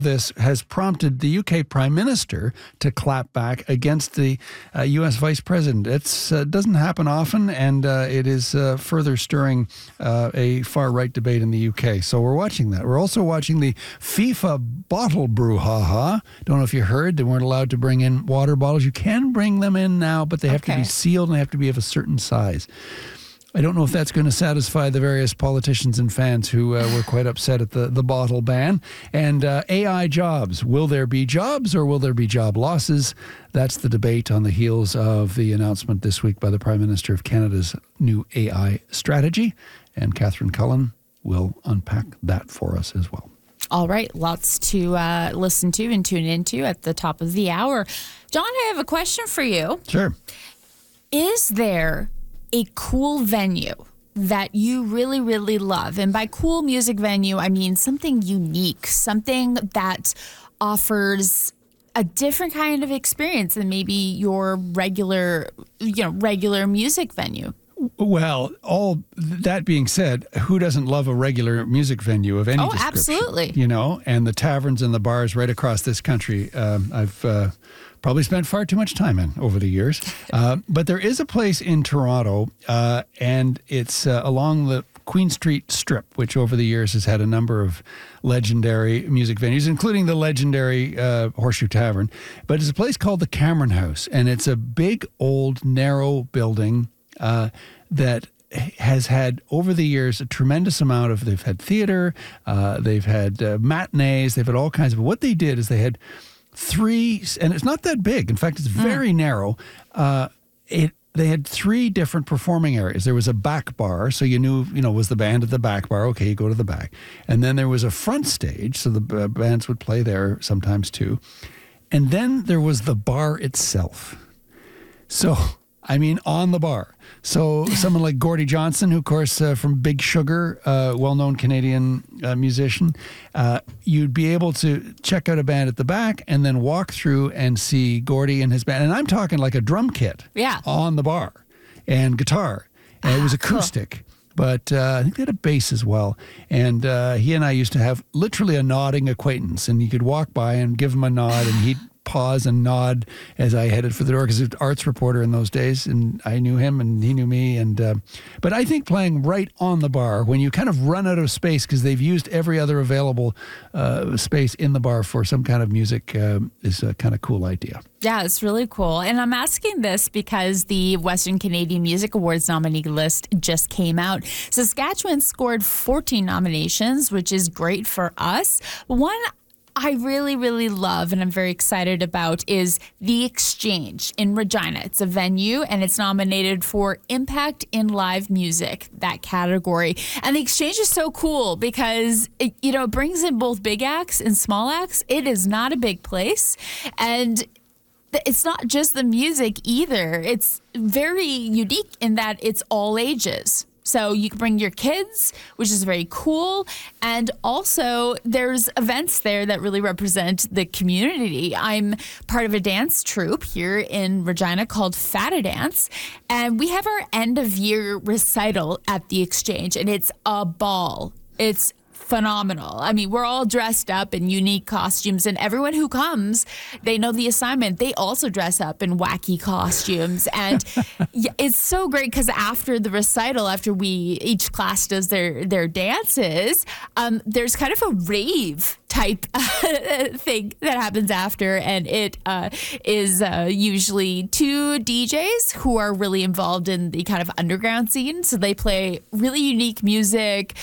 This has prompted the UK Prime Minister to clap back against the US Vice President. It doesn't happen often, and it is further stirring a far-right debate in the UK. So we're watching that. We're also watching the FIFA bottle brouhaha. Don't know if you heard, they weren't allowed to bring in water bottles. You can bring them in now, but they have to be sealed and they have to be of a certain size. I don't know if that's going to satisfy the various politicians and fans who were quite upset at the bottle ban. And AI jobs. Will there be jobs or will there be job losses? That's the debate on the heels of the announcement this week by the Prime Minister of Canada's new AI strategy. And Catherine Cullen will unpack that for us as well. All right, lots to listen to and tune into at the top of the hour. John, I have a question for you. Sure. Is there a cool venue that you really, really love? And by cool music venue, I mean something unique, something that offers a different kind of experience than maybe your regular music venue. Well, all that being said, who doesn't love a regular music venue of any description? Absolutely. You know, and the taverns and the bars right across this country, I've probably spent far too much time in over the years. But there is a place in Toronto, and it's along the Queen Street Strip, which over the years has had a number of legendary music venues, including the legendary Horseshoe Tavern. But it's a place called the Cameron House, and it's a big, old, narrow building that has had, over the years, a tremendous amount of, they've had theater, they've had matinees, they've had all kinds of, what they did is they had three, and it's not that big. In fact, it's very narrow. They had three different performing areas. There was a back bar, so you knew, was the band at the back bar. Okay, you go to the back. And then there was a front stage, so the bands would play there sometimes too. And then there was the bar itself. So, I mean, on the bar. So someone like Gordie Johnson, who, of course, from Big Sugar, well-known Canadian musician, you'd be able to check out a band at the back and then walk through and see Gordie and his band. And I'm talking like a drum kit on the bar and guitar. And it was acoustic. Cool. But I think they had a bass as well. And he and I used to have literally a nodding acquaintance. And you could walk by and give him a nod, and he'd pause and nod as I headed for the door, because he was an arts reporter in those days, and I knew him and he knew me. And but I think playing right on the bar, when you kind of run out of space because they've used every other available space in the bar for some kind of music, is a kind of cool idea. Yeah, it's really cool. And I'm asking this because the Western Canadian Music Awards nominee list just came out. Saskatchewan scored 14 nominations, which is great for us. One I really, really love and I'm very excited about is The Exchange in Regina. It's a venue and it's nominated for Impact in Live Music, that category. And The Exchange is so cool because it brings in both big acts and small acts. It is not a big place. And it's not just the music either. It's very unique in that it's all ages. So you can bring your kids, which is very cool. And also there's events there that really represent the community. I'm part of a dance troupe here in Regina called Fata Dance. And we have our end of year recital at the Exchange, and it's a ball. It's phenomenal. I mean, we're all dressed up in unique costumes, and everyone who comes, they know the assignment. They also dress up in wacky costumes. And it's so great because after the recital, after each class does their dances, there's kind of a rave type thing that happens after, and it is usually two DJs who are really involved in the kind of underground scene. So they play really unique music,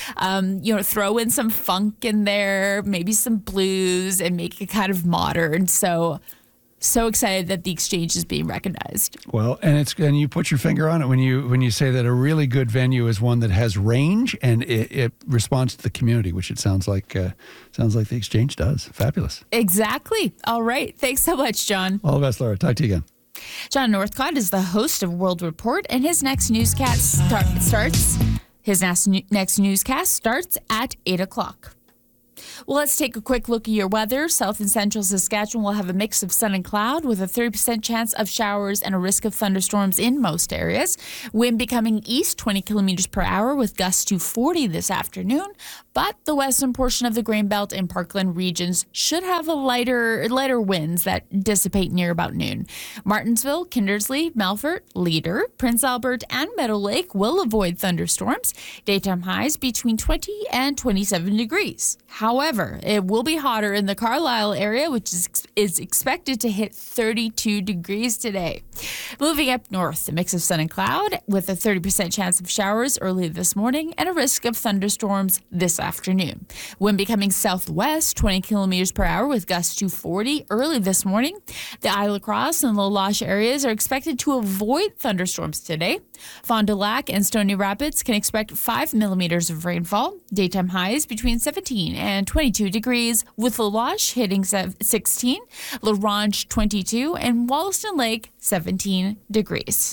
throw in some funk in there, maybe some blues, and make it kind of modern. So excited that the Exchange is being recognized. Well, and you put your finger on it when you say that a really good venue is one that has range and it responds to the community, which it sounds like the Exchange does. Fabulous. Exactly. All right. Thanks so much, John. All the best, Laura. Talk to you again. John Northcott is the host of World Report, and his next newscast starts. His next newscast starts at 8 o'clock. Well, let's take a quick look at your weather. South and central Saskatchewan will have a mix of sun and cloud with a 30% chance of showers and a risk of thunderstorms in most areas. Wind becoming east 20 kilometers per hour with gusts to 40 this afternoon. But the western portion of the Grain Belt and Parkland regions should have a lighter winds that dissipate near about noon. Martinsville, Kindersley, Melfort, Leader, Prince Albert, and Meadow Lake will avoid thunderstorms. Daytime highs between 20 and 27 degrees. However, it will be hotter in the Carlisle area, which is expected to hit 32 degrees today. Moving up north, a mix of sun and cloud with a 30% chance of showers early this morning and a risk of thunderstorms this afternoon. Wind becoming southwest 20 kilometers per hour with gusts to 40 early this morning. The Isle La Crosse and La Loche areas are expected to avoid thunderstorms today. Fond du Lac and Stony Rapids can expect 5 millimeters of rainfall. Daytime highs between 17 and 22 degrees, with La Loche hitting 16, La Ronge 22, and Wollaston Lake 17 degrees.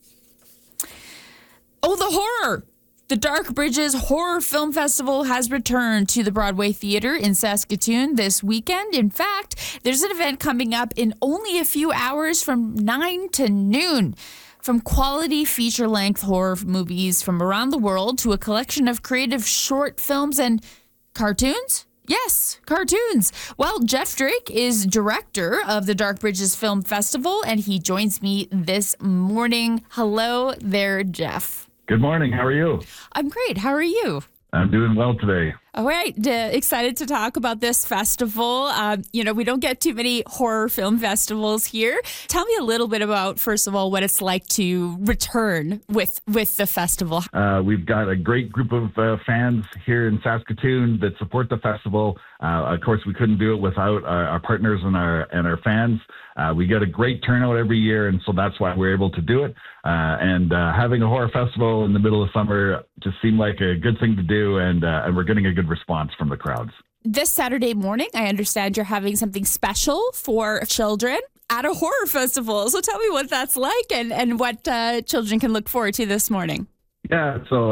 Oh, the horror! The Dark Bridges Horror Film Festival has returned to the Broadway Theatre in Saskatoon this weekend. In fact, there's an event coming up in only a few hours from 9 to noon. From quality feature-length horror movies from around the world to a collection of creative short films and cartoons? Yes, cartoons. Well, Jeff Drake is director of the Dark Bridges Film Festival, and he joins me this morning. Hello there, Jeff. Good morning. How are you? I'm great. How are you? I'm doing well today. All right. Excited to talk about this festival. We don't get too many horror film festivals here. Tell me a little bit about, first of all, what it's like to return with the festival. We've got a great group of fans here in Saskatoon that support the festival. Of course, we couldn't do it without our partners and our fans. We get a great turnout every year, and so that's why we're able to do it. And having a horror festival in the middle of summer just seemed like a good thing to do, and we're getting a good response from the crowds. This Saturday morning, I understand you're having something special for children at a horror festival. So tell me what that's like and what children can look forward to this morning. Yeah, so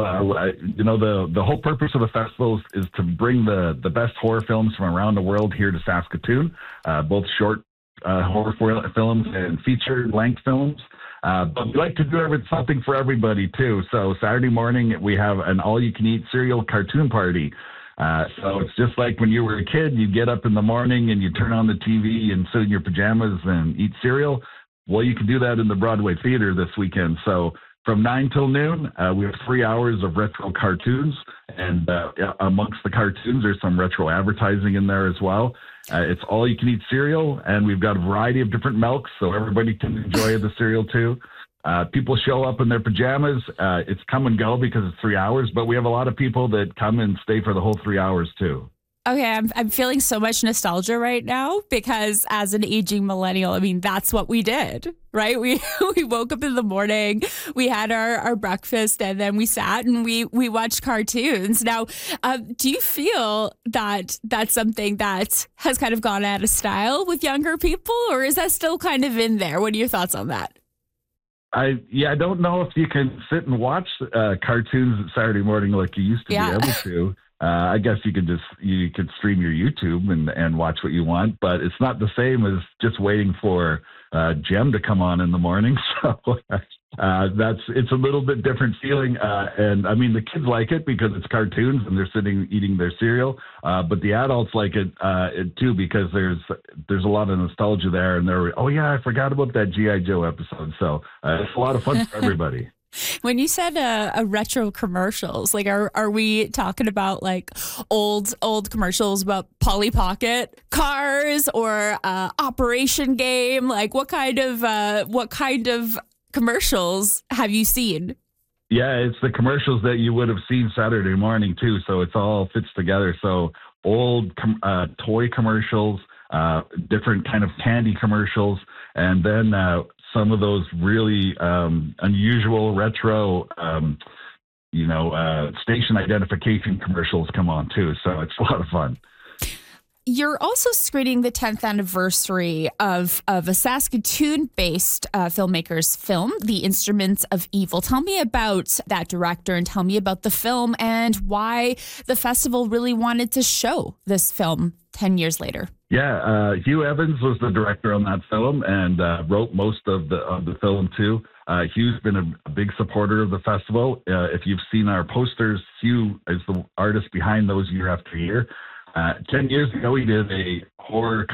the whole purpose of the festival is to bring the best horror films from around the world here to Saskatoon, both short horror films and feature-length films. But we like to do something for everybody, too. So Saturday morning, we have an all-you-can-eat cereal cartoon party. So it's just like when you were a kid, you get up in the morning and you turn on the TV and sit in your pajamas and eat cereal. Well, you can do that in the Broadway Theater this weekend. So from 9 till noon, we have 3 hours of retro cartoons. And amongst the cartoons, there's some retro advertising in there as well. It's all you can eat cereal, and we've got a variety of different milks, so everybody can enjoy the cereal too. People show up in their pajamas. It's come and go because it's 3 hours, but we have a lot of people that come and stay for the whole 3 hours too. Okay, I'm feeling so much nostalgia right now because as an aging millennial, I mean, that's what we did, right? We woke up in the morning, we had our breakfast, and then we sat and we watched cartoons. Now, do you feel that that's something that has kind of gone out of style with younger people, or is that still kind of in there? What are your thoughts on that? I don't know if you can sit and watch cartoons Saturday morning like you used to be able to. I guess you could stream your YouTube and watch what you want, but it's not the same as just waiting for Jem to come on in the morning. So it's a little bit different feeling. And I mean, the kids like it because it's cartoons and they're sitting eating their cereal. But the adults like it too because there's a lot of nostalgia there. And I forgot about that G.I. Joe episode. So it's a lot of fun for everybody. When you said a retro commercials, like are we talking about like old commercials about Polly Pocket cars or Operation Game? Like what kind of commercials have you seen? Yeah, it's the commercials that you would have seen Saturday morning too. So it's all fits together. So old toy commercials, different kind of candy commercials, and then some of those really unusual retro, station identification commercials come on too. So it's a lot of fun. you're also screening the 10th anniversary of a Saskatoon-based filmmaker's film, The Instruments of Evil. Tell me about that director and tell me about the film and why the festival really wanted to show this film 10 years later. Yeah, Hugh Evans was the director on that film and wrote most of the film too. Hugh's been a big supporter of the festival. If you've seen our posters, Hugh is the artist behind those year after year. 10 years ago, he did a horror